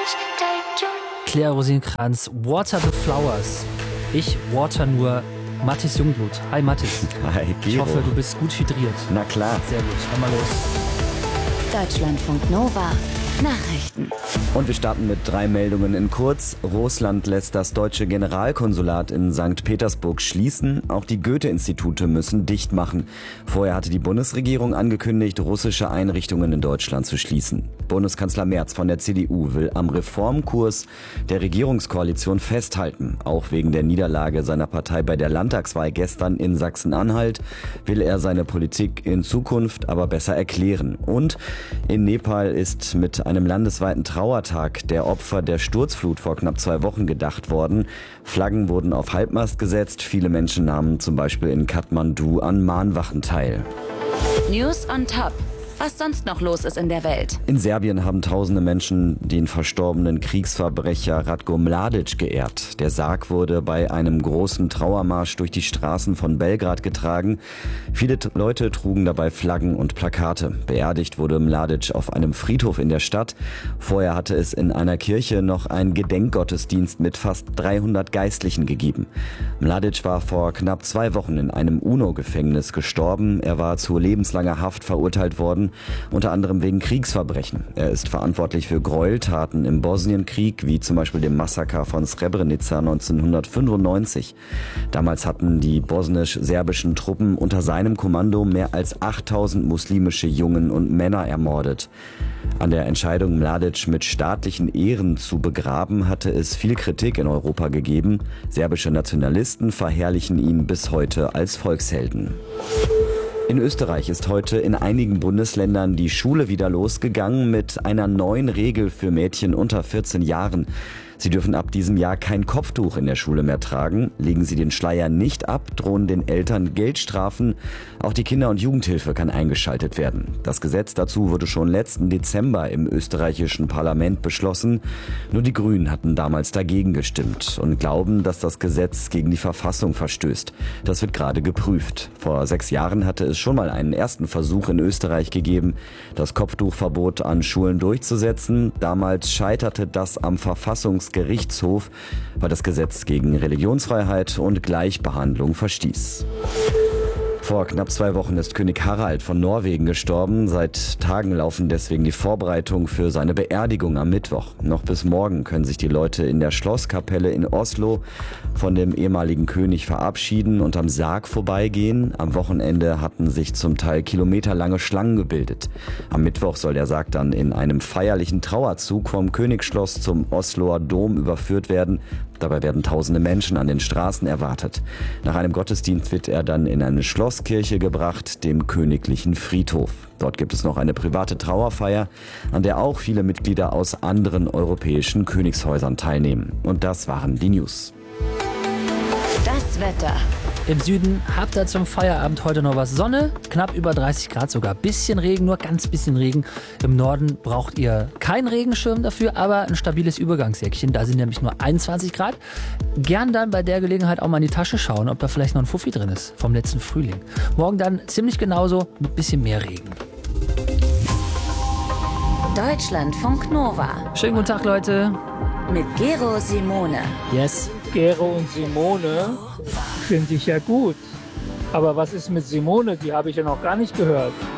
Claire Rosinkrantz, Water the Flowers. Ich water nur Mathis Jungblut. Hi Mathis. Hi Gero. Ich hoffe, du bist gut hydriert. Na klar. Sehr gut, dann mal los. Deutschlandfunk Nova. Nachrichten. Und wir starten mit 3 Meldungen in kurz. Russland lässt das deutsche Generalkonsulat in St. Petersburg schließen. Auch die Goethe-Institute müssen dicht machen. Vorher hatte die Bundesregierung angekündigt, russische Einrichtungen in Deutschland zu schließen. Bundeskanzler Merz von der CDU will am Reformkurs der Regierungskoalition festhalten. Auch wegen der Niederlage seiner Partei bei der Landtagswahl gestern in Sachsen-Anhalt will er seine Politik in Zukunft aber besser erklären. Und in Nepal ist mit einem landesweiten Trauertag der Opfer der Sturzflut vor knapp 2 Wochen gedacht worden. Flaggen wurden auf Halbmast gesetzt. Viele Menschen nahmen zum Beispiel in Kathmandu an Mahnwachen teil. News on Top. Was sonst noch los ist in der Welt. In Serbien haben tausende Menschen den verstorbenen Kriegsverbrecher Ratko Mladic geehrt. Der Sarg wurde bei einem großen Trauermarsch durch die Straßen von Belgrad getragen. Viele Leute trugen dabei Flaggen und Plakate. Beerdigt wurde Mladic auf einem Friedhof in der Stadt. Vorher hatte es in einer Kirche noch einen Gedenkgottesdienst mit fast 300 Geistlichen gegeben. Mladic war vor knapp 2 Wochen in einem UNO-Gefängnis gestorben. Er war zu lebenslanger Haft verurteilt worden, unter anderem wegen Kriegsverbrechen. Er ist verantwortlich für Gräueltaten im Bosnienkrieg, wie zum Beispiel dem Massaker von Srebrenica 1995. Damals hatten die bosnisch-serbischen Truppen unter seinem Kommando mehr als 8000 muslimische Jungen und Männer ermordet. An der Entscheidung, Mladic mit staatlichen Ehren zu begraben, hatte es viel Kritik in Europa gegeben. Serbische Nationalisten verherrlichen ihn bis heute als Volkshelden. In Österreich ist heute in einigen Bundesländern die Schule wieder losgegangen mit einer neuen Regel für Mädchen unter 14 Jahren. Sie dürfen ab diesem Jahr kein Kopftuch in der Schule mehr tragen. Legen sie den Schleier nicht ab, drohen den Eltern Geldstrafen. Auch die Kinder- und Jugendhilfe kann eingeschaltet werden. Das Gesetz dazu wurde schon letzten Dezember im österreichischen Parlament beschlossen. Nur die Grünen hatten damals dagegen gestimmt und glauben, dass das Gesetz gegen die Verfassung verstößt. Das wird gerade geprüft. Vor 6 Jahren hatte es schon mal einen ersten Versuch in Österreich gegeben, das Kopftuchverbot an Schulen durchzusetzen. Damals scheiterte das am Verfassungsgerichtshof, weil das Gesetz gegen Religionsfreiheit und Gleichbehandlung verstieß. Vor knapp 2 Wochen ist König Harald von Norwegen gestorben. Seit Tagen laufen deswegen die Vorbereitungen für seine Beerdigung am Mittwoch. Noch bis morgen können sich die Leute in der Schlosskapelle in Oslo von dem ehemaligen König verabschieden und am Sarg vorbeigehen. Am Wochenende hatten sich zum Teil kilometerlange Schlangen gebildet. Am Mittwoch soll der Sarg dann in einem feierlichen Trauerzug vom Königsschloss zum Osloer Dom überführt werden. Dabei werden tausende Menschen an den Straßen erwartet. Nach einem Gottesdienst wird er dann in eine Schlosskirche gebracht, dem königlichen Friedhof. Dort gibt es noch eine private Trauerfeier, an der auch viele Mitglieder aus anderen europäischen Königshäusern teilnehmen. Und das waren die News. Das Wetter. Im Süden habt ihr zum Feierabend heute noch was Sonne, knapp über 30 Grad sogar. Bisschen Regen, nur ganz bisschen Regen. Im Norden braucht ihr keinen Regenschirm dafür, aber ein stabiles Übergangsjäckchen. Da sind nämlich nur 21 Grad. Gern dann bei der Gelegenheit auch mal in die Tasche schauen, ob da vielleicht noch ein Fuffi drin ist vom letzten Frühling. Morgen dann ziemlich genauso mit bisschen mehr Regen. Deutschlandfunk Nova. Schönen guten Tag, Leute. Mit Gero Simone. Yes. Gero und Simone finde ich ja gut. Aber was ist mit Simone? Die habe ich ja noch gar nicht gehört.